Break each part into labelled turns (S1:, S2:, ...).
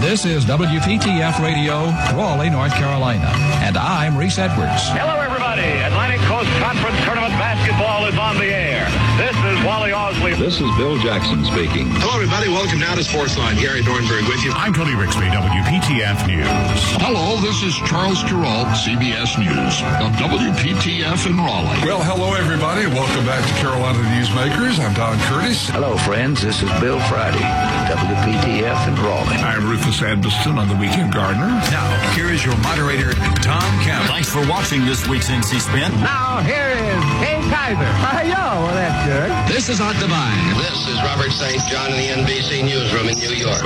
S1: This is WPTF Radio, Raleigh, North Carolina. And I'm Reese Edwards.
S2: Hello, everybody. Atlantic Coast Conference Tournament basketball is on the air. This is Wally Osley.
S3: This is Bill Jackson speaking.
S4: Hello, everybody. Welcome now to Sportsline. Gary Dornberg with you.
S5: I'm Tony Rixby, WPTF News.
S6: Hello, this is Charles Kuralt, CBS News, of WPTF in Raleigh.
S7: Well, hello, everybody. Welcome back to Carolina Newsmakers. I'm Don Curtis.
S8: Hello, friends. This is Bill Friday, WPTF in Raleigh.
S5: I'm Rufus Edmiston on the Weekend Gardener.
S9: Now, here is your moderator, Tom Campbell.
S10: Thanks for watching this week's NC Spin.
S11: Now, here is Kay Kaiser. Well, that's good.
S12: This is Art Divine.
S13: This is Robert St. John in the NBC Newsroom in New York.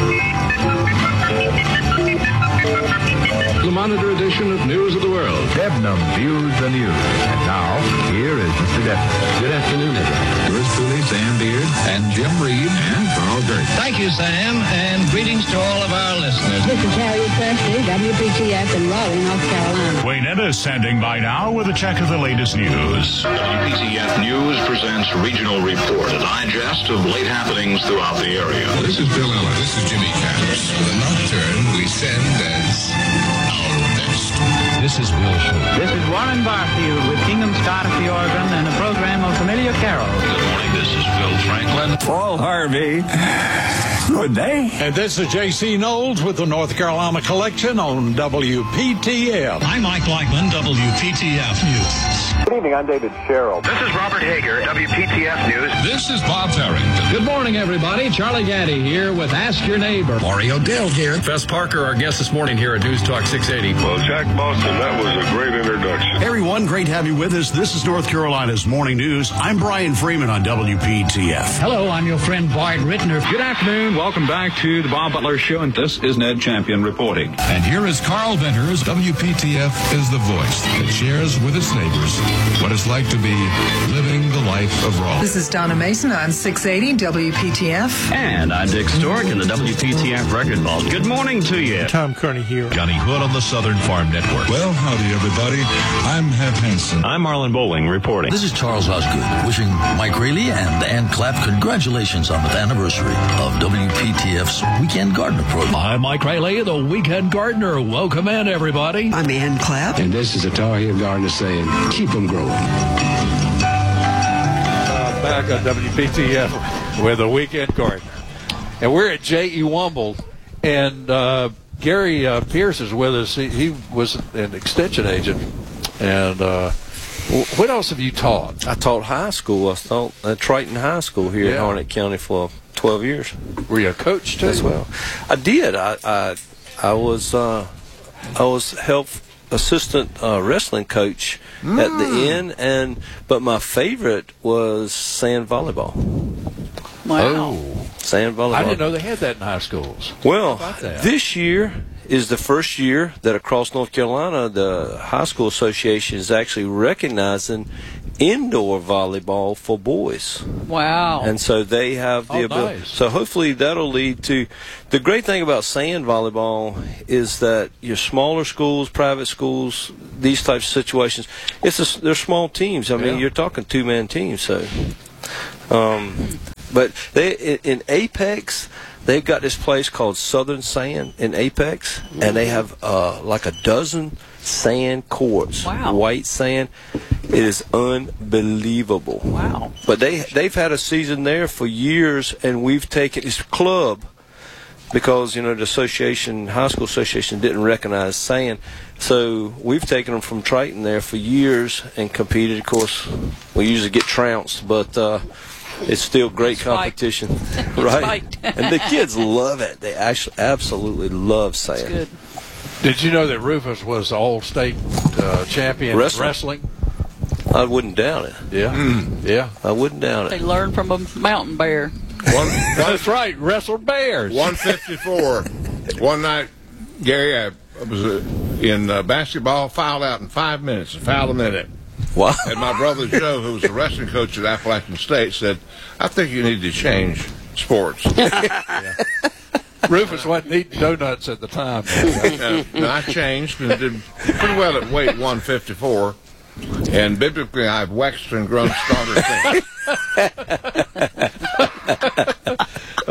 S3: The Monitor edition of News of the World.
S14: Debnam views the news. And now, here is Mr. Debnam.
S3: Good afternoon, everyone.
S6: Yours truly, Sam Beard, and Jim Reed, and Carl Gert.
S13: Thank you, Sam, and greetings to all of our listeners.
S15: This is Harriet Presley, WPTF in Raleigh, North Carolina.
S5: Wayne Ennis standing by now with a check of the latest news.
S3: WPTF News presents Regional Report, a digest of late happenings throughout the area.
S6: This is Bill Ella. This is Jimmy Cass. For the nocturne, we send as our best.
S1: This is Bill Schultz.
S16: This is Warren Barfield with Kingdom Scott at the organ and a program of familiar carols.
S3: Good morning, this is Phil Franklin.
S17: Paul Harvey. Good day.
S18: And this is J.C. Knowles with the North Carolina Collection on WPTF.
S19: I'm Mike Blackman, WPTF News.
S20: Good evening, I'm David Sherrill.
S2: This is Robert Hager, WPTF News.
S6: This is Bob Farrington.
S12: Good morning, everybody. Charlie Gaddy here with Ask Your Neighbor.
S6: Mario Dale here.
S5: Fess Parker, our guest this morning here at News Talk 680.
S3: Well, Jack Boston, that was a great introduction.
S4: Hey, everyone, great to have you with us. This is North Carolina's Morning News. I'm Brian Freeman on WPTF.
S12: Hello, I'm your friend Boyd Rittner.
S16: Good afternoon. Welcome back to the Bob Butler Show, and this is Ned Champion reporting.
S1: And here is Carl Venters. WPTF is the voice that shares with its neighbors what it's like to be living the life of Raleigh.
S17: This is Donna Mason on 680 WPTF.
S7: And I'm Dick Stork in the WPTF Record Vault. Good morning to you.
S8: Tom Kearney here.
S5: Johnny Hood on the Southern Farm Network.
S7: Well, howdy, everybody. I'm Hep Hansen.
S10: I'm Marlon Bowling reporting.
S13: This is Charles Osgood wishing Mike Rayleigh and Ann Clapp congratulations on the anniversary of WPTF's Weekend Gardener program.
S12: I'm Mike Rayleigh, the Weekend Gardener. Welcome in, everybody.
S17: I'm Ann Clapp.
S8: And this is a Tar Heel Gardener saying, keep them growing.
S18: Back on WPTF with the Weekend Gardener. And we're at J.E. Womble, and Gary Pierce is with us. He was an extension agent. And what else have you taught?
S14: I taught high school. I taught at Triton High School here in Harnett County for 12 years.
S18: Were you a coach too?
S14: As well. I did. I was health assistant wrestling coach at the end, but my favorite was sand volleyball.
S18: Wow.
S14: Sand volleyball.
S18: I didn't know they had that in high schools.
S14: Well, this year is the first year that across North Carolina the High School Association is actually recognizing indoor volleyball for boys.
S17: Wow.
S14: And so they have the ability.
S18: Nice.
S14: So hopefully that'll lead to the great thing about sand volleyball is that your smaller schools, private schools, these types of situations, they're small teams. I mean, you're talking two-man teams. So, but they in Apex, they've got this place called Southern Sand in Apex, and they have like a dozen sand courts, white sand. It is unbelievable.
S17: Wow!
S14: But they've had a season there for years, and we've taken this club because the association, high school association, didn't recognize sand, so we've taken them from Triton there for years and competed. Of course, we usually get trounced, but it's still great competition, right? And the kids love it. They actually absolutely love sand.
S17: That's good.
S18: Did you know that Rufus was the all-state champion in wrestling?
S14: I wouldn't doubt it.
S18: Yeah. Yeah.
S14: I wouldn't doubt it.
S17: They learned from a mountain bear.
S18: That's right. Wrestled bears.
S7: 154. One night, Gary, I was in basketball, fouled out in 5 minutes. Fouled a minute.
S14: Wow.
S7: And my brother Joe, who was the wrestling coach at Appalachian State, said, I think you need to change sports.
S18: Rufus wasn't eating donuts at the time.
S7: No, I changed and did pretty well at weight 154. And biblically, I've waxed and grown stronger since.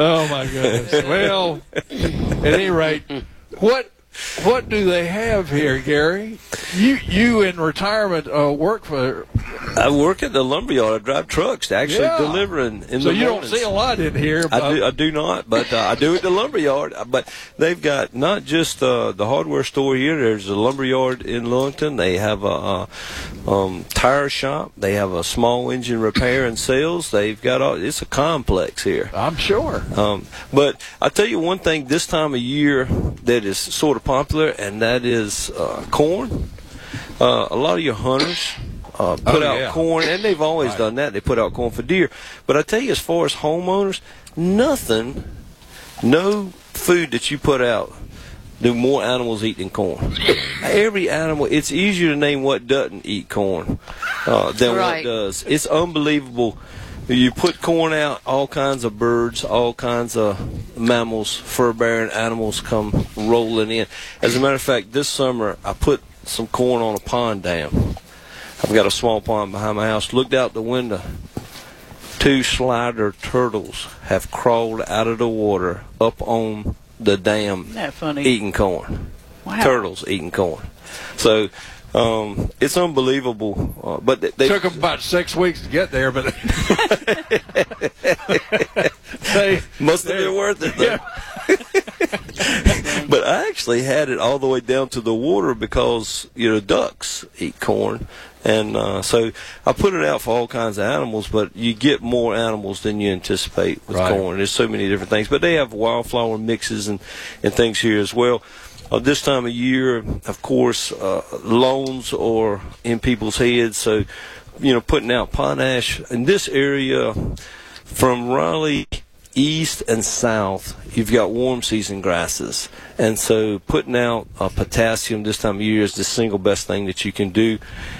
S18: Oh my goodness. Well, at any rate, what do they have here, Gary? You in retirement work for?
S14: I work at the lumberyard. I drive trucks, actually delivering in the mornings. So you
S18: don't see a lot in here.
S14: I do not, but I do at the lumberyard. But they've got not just the hardware store here. There's a lumberyard in Lillington. They have a tire shop. They have a small engine repair and sales. They've got it's a complex here.
S18: I'm sure.
S14: But I tell you one thing this time of year that is sort of popular, and that is corn. A lot of your hunters put out corn, and they've always done that. They put out corn for deer. But I tell you, as far as homeowners, no food that you put out do more animals eat than corn. Every animal, it's easier to name what doesn't eat corn than what does. It's unbelievable. You put corn out, all kinds of birds, all kinds of mammals, fur-bearing animals come rolling in. As a matter of fact, this summer I put some corn on a pond dam. I've got a small pond behind my house. Looked out the window. 2 slider turtles have crawled out of the water up on the dam.
S17: Isn't that funny?
S14: Eating corn.
S17: Wow.
S14: Turtles eating corn. So it's unbelievable. But they
S18: took them about 6 weeks to get there, but they
S14: must have been worth it, though. Yeah. But I actually had it all the way down to the water because ducks eat corn, and so I put it out for all kinds of animals. But you get more animals than you anticipate with corn. There's so many different things, but they have wildflower mixes and things here as well. This time of year, of course, loans are in people's heads. So, putting out potash in this area from Raleigh east and south, you've got warm season grasses. And so putting out potassium this time of year is the single best thing that you can do.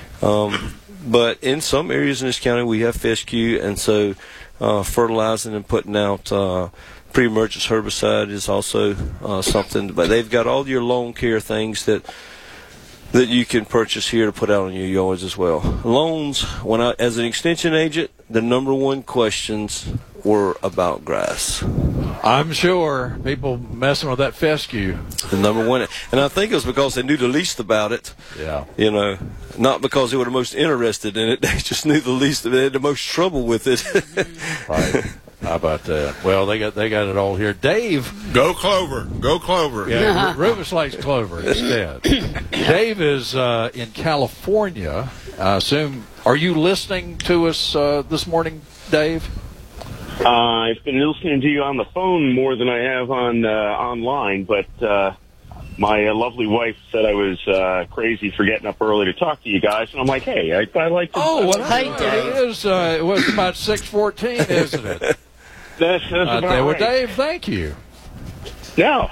S14: But in some areas in this county, we have fescue, and so fertilizing and putting out pre-emergence herbicide is also something. But they've got all your lawn care things that you can purchase here to put out on your yards as well. Loans, as an extension agent, the number one questions were about grass.
S18: I'm sure people messing with that fescue.
S14: The number one, and I think it was because they knew the least about it.
S18: Yeah.
S14: Not because they were the most interested in it. They just knew the least. They had the most trouble with it.
S18: Right. How about that? Well, they got it all here. Dave,
S7: go Clover, go Clover.
S18: Yeah, Rufus likes Clover instead. Dave is in California. I assume. Are you listening to us this morning, Dave?
S20: I've been listening to you on the phone more than I have on online, but my lovely wife said I was crazy for getting up early to talk to you guys, and I'm like, hey, I like to...
S18: Oh, well, it was about 6:14, isn't it?
S20: That's about right.
S18: Well, Dave, thank you.
S20: No,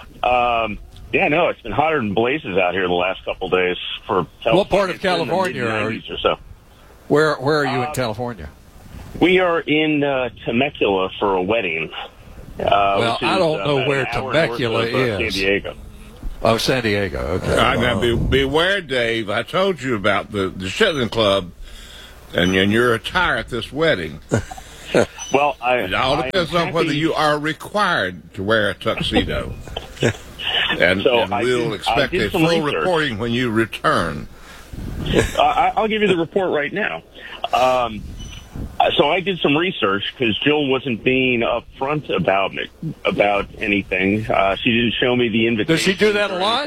S20: it's been hotter than blazes out here the last couple of days for California.
S18: What part of California are you?
S20: Or so.
S18: Where are you in California?
S20: We are in Temecula for a wedding.
S18: Well, I don't know where Temecula is.
S20: San Diego.
S18: Oh, San Diego. Okay.
S7: Now, beware, Dave. I told you about the Chitlin Club, and your attire at this wedding.
S20: Well,
S7: it all depends on whether you are required to wear a tuxedo. and we'll expect a full reporting when you return.
S20: I'll give you the report right now. So I did some research because Jill wasn't being upfront about anything. She didn't show me the invitation.
S18: Does she do that a lot?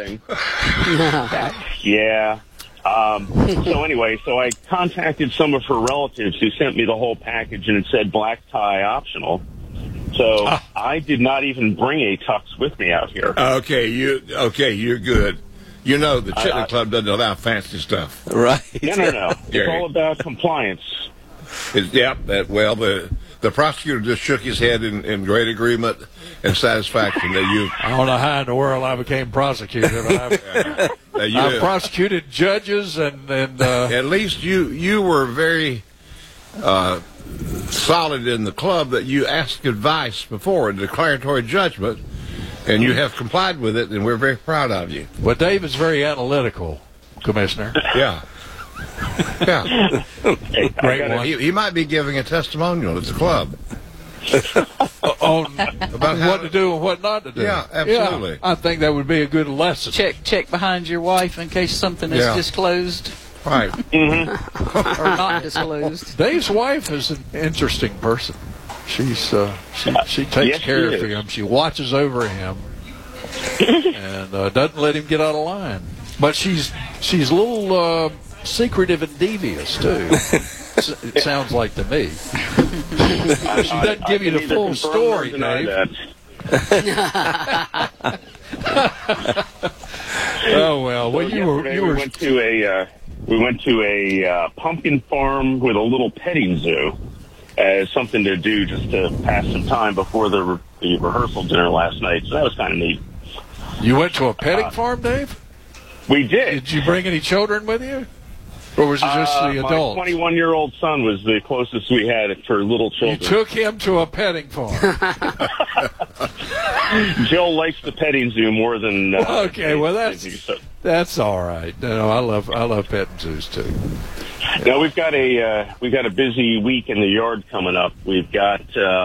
S20: Yeah. So anyway, I contacted some of her relatives who sent me the whole package, and it said black tie optional. So I did not even bring a tux with me out here.
S7: Okay, you're good. The Chitlin Club doesn't allow fancy stuff.
S14: Right.
S20: No. It's all about compliance.
S7: The prosecutor just shook his head in great agreement and satisfaction that you...
S18: I don't know how in the world I became prosecutor, but I've prosecuted judges and
S7: at least you were very solid in the club that you asked advice before a declaratory judgment, and you have complied with it, and we're very proud of you.
S18: Well, Dave is very analytical, Commissioner.
S7: Yeah.
S20: Hey,
S7: great one. He might be giving a testimonial at the club.
S18: about what to do and what not to do.
S7: Yeah, absolutely.
S18: Yeah, I think that would be a good lesson.
S17: Check behind your wife in case something is disclosed.
S7: Right.
S17: Mm-hmm. Or not disclosed.
S18: Dave's wife is an interesting person. She takes care of him. She watches over him and doesn't let him get out of line. But she's a little secretive and devious too. It sounds like to me. She doesn't give you the full story, Dave. Oh well. Well,
S20: we went to a pumpkin farm with a little petting zoo as something to do just to pass some time before the rehearsal dinner last night. So that was kind of neat.
S18: You went to a petting farm, Dave?
S20: We did.
S18: Did you bring any children with you? Or was it just the adults?
S20: My 21-year-old son was the closest we had for little children.
S18: You took him to a petting farm.
S20: Jill likes the petting zoo more than.
S18: Okay, well that's all right. No, I love petting zoos too. Yeah.
S20: Now we've got a busy week in the yard coming up. We've got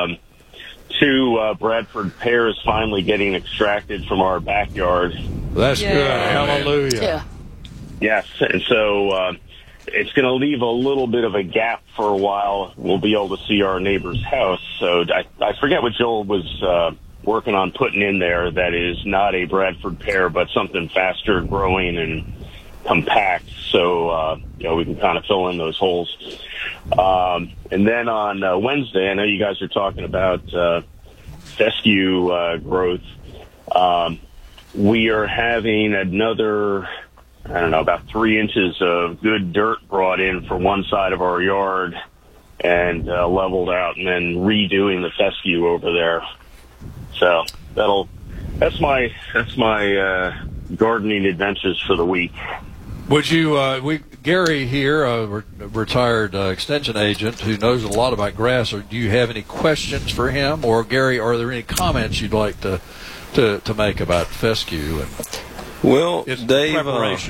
S20: 2 Bradford pears finally getting extracted from our backyard.
S18: That's good. Hallelujah.
S17: Yeah.
S20: Yes, and so it's going to leave a little bit of a gap for a while. We'll be able to see our neighbor's house. So I forget what Joel was working on putting in there that is not a Bradford pear, but something faster growing and compact. So, we can kind of fill in those holes. And then on Wednesday, I know you guys are talking about fescue growth. We are having another, about 3 inches of good dirt brought in for one side of our yard and leveled out, and then redoing the fescue over there. So that's my gardening adventures for the week.
S18: Would you, Gary here, a retired extension agent who knows a lot about grass, or do you have any questions for him? Or Gary, are there any comments you'd like to make about fescue?
S14: Well, Dave,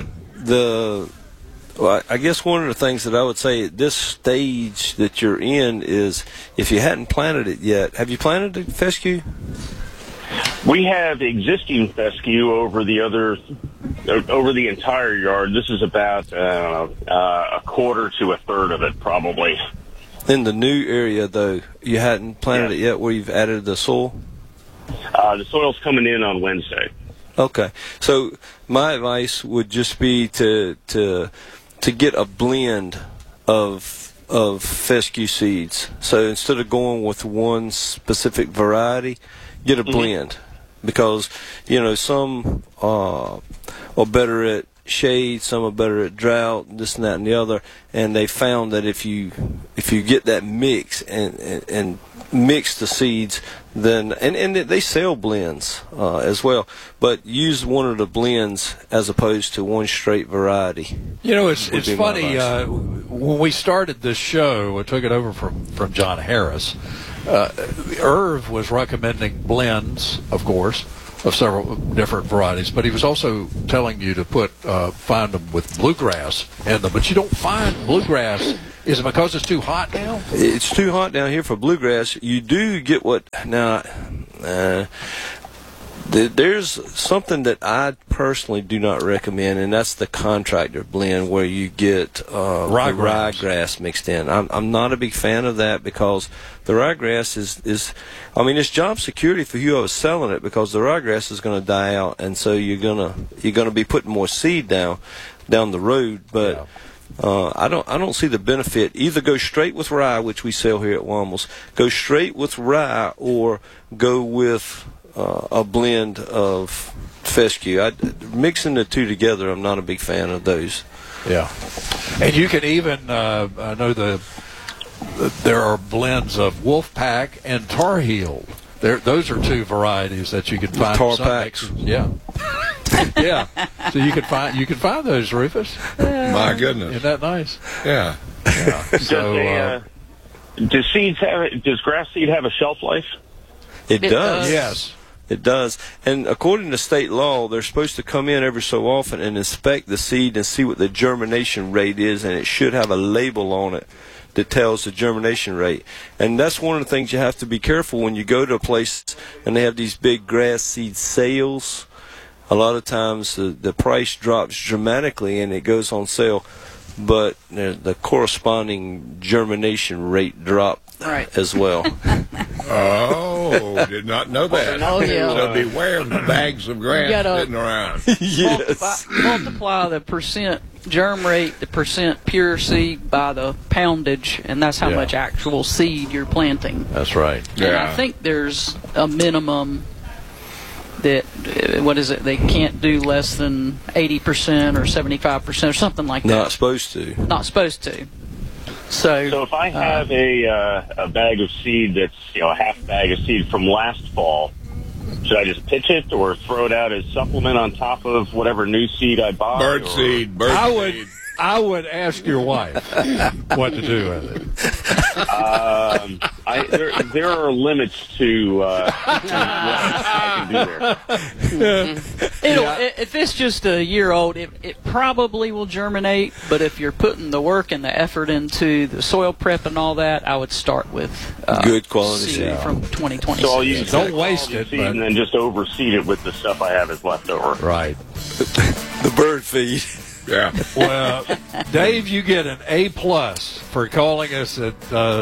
S14: I guess one of the things that I would say at this stage that you're in is, if you hadn't planted it yet, have you planted the fescue?
S20: We have existing fescue over the entire yard. This is about a quarter to a third of it, probably.
S14: In the new area, though, you hadn't planted it yet, where you've added the soil?
S20: The soil's coming in on Wednesday.
S14: Okay, so my advice would just be to get a blend of fescue seeds. So instead of going with one specific variety, get a blend, because some are better at shade, some are better at drought, this and that and the other, and they found that if you get that mix and mix the seeds, then and they sell blends as well, but use one of the blends as opposed to one straight variety.
S18: It's funny, when we started this show, I took it over from John Harris. Irv was recommending blends, of course, of several different varieties, but he was also telling you to find them with bluegrass in them. But you don't find bluegrass. Is it because it's too hot now?
S14: It's too hot down here for bluegrass. You do get there's something that I personally do not recommend, and that's the contractor blend, where you get ryegrass mixed in. I'm not a big fan of that, because the ryegrass is it's job security for whoever's selling it, because the ryegrass is going to die out, and so you're gonna be putting more seed down the road. But I don't see the benefit. Either go straight with rye, which we sell here at Wombles, go straight with rye, or go with a blend of fescue. Mixing the two together, I'm not a big fan of those.
S18: Yeah, and you can even I know there are blends of Wolfpack and Tar Heel. Those are 2 varieties that you can find.
S14: Tar packs.
S18: Yeah. Yeah. So you can find those, Rufus.
S7: My goodness.
S18: Isn't that nice?
S7: Yeah.
S18: So
S20: does grass seed have a shelf life?
S14: It does.
S18: Yes.
S14: It does. And according to state law, they're supposed to come in every so often and inspect the seed and see what the germination rate is, and it should have a label on it that tells the germination rate. And that's one of the things you have to be careful when you go to a place and they have these big grass seed sales. A lot of times the price drops dramatically and it goes on sale, but the corresponding germination rate dropped as well.
S7: Oh, did not know that.
S17: Oh, yeah.
S7: So beware of the bags of grass sitting around.
S14: Yes.
S17: Multiply the percent germ rate, the percent pure seed by the poundage, and that's how much actual seed you're planting.
S18: That's right.
S17: And I think there's a minimum that, they can't do less than 80% or 75% or something like that.
S14: Not supposed to.
S20: So if I have a bag of seed that's a half bag of seed from last fall, should I just pitch it or throw it out as supplement on top of whatever new seed I bought?
S7: Bird seed.
S18: I would ask your wife what to do with it.
S20: There are limits to what I can do there.
S17: If it's just a year old, it probably will germinate. But if you're putting the work and the effort into the soil prep and all that, I would start with
S14: good quality
S17: seed from 2020.
S20: So I'll use
S18: don't waste it,
S20: and then just overseed it with the stuff I have as left over.
S18: Right.
S14: The bird feed.
S7: Yeah.
S18: Well, Dave, you get an A+ for calling us at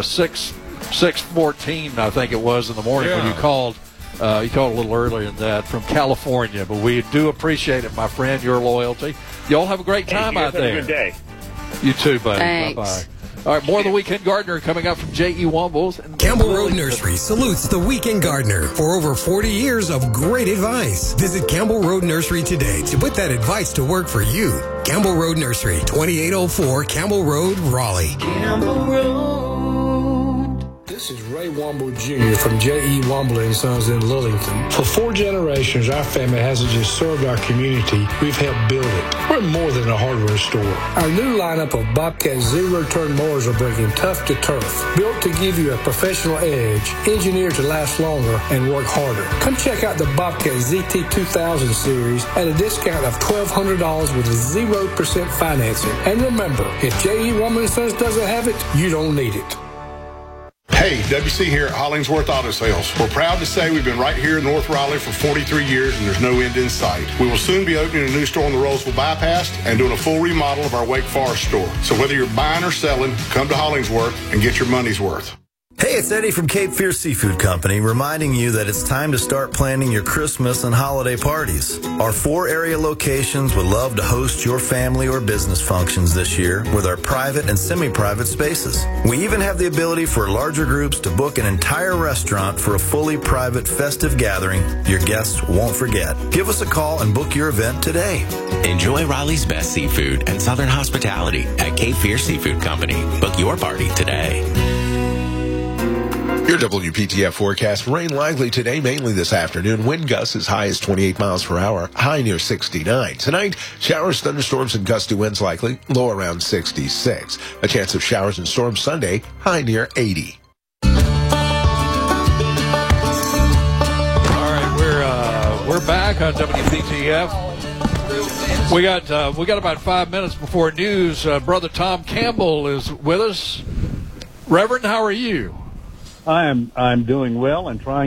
S18: 6:14, I think it was, in the morning when you called. You called a little earlier than that from California, but we do appreciate it, my friend, your loyalty. Y'all have a great time out there.
S20: Have a good day.
S18: You too, buddy.
S15: Thanks.
S18: Bye-bye. All right, more of the Weekend Gardener coming up from J.E. Wombles.
S21: Campbell Road Nursery salutes the Weekend Gardener for over 40 years of great advice. Visit Campbell Road Nursery today to put that advice to work for you. Campbell Road Nursery, 2804 Campbell Road, Raleigh.
S22: Campbell Road. This is Ray Womble Jr. from J.E. Womble & Sons in Lillington. For 4 generations, our family hasn't just served our community, we've helped build it. We're more than a hardware store. Our new lineup of Bobcat zero-turn mowers are bringing tough to turf, built to give you a professional edge, engineered to last longer and work harder. Come check out the Bobcat ZT 2000 series at a discount of $1,200 with 0% financing. And remember, if J.E. Womble & Sons doesn't have it, you don't need it.
S23: Hey, WC here at Hollingsworth Auto Sales. We're proud to say we've been right here in North Raleigh for 43 years and there's no end in sight. We will soon be opening a new store on the Roseville Bypass and doing a full remodel of our Wake Forest store. So whether you're buying or selling, come to Hollingsworth and get your money's worth.
S24: Hey, it's Eddie from Cape Fear Seafood Company reminding you that it's time to start planning your Christmas and holiday parties. Our 4 area locations would love to host your family or business functions this year with our private and semi-private spaces. We even have the ability for larger groups to book an entire restaurant for a fully private festive gathering your guests won't forget. Give us a call and book your event today.
S25: Enjoy Raleigh's best seafood and southern hospitality at Cape Fear Seafood Company. Book your party today.
S26: Your WPTF forecast: rain likely today, mainly this afternoon. Wind gusts as high as 28 miles per hour, high near 69. Tonight, showers, thunderstorms, and gusty winds likely, low around 66. A chance of showers and storms Sunday, high near 80.
S18: All right, we're back on WPTF. We got about 5 minutes before news. Brother Tom Campbell is with us. Reverend, how are you?
S27: I'm doing well and trying